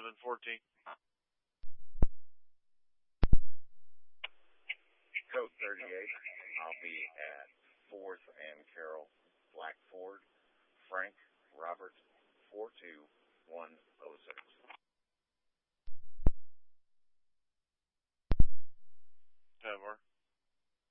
1114. Code 38. I'll be at 4th and Carroll, Black Ford, Frank Robert 421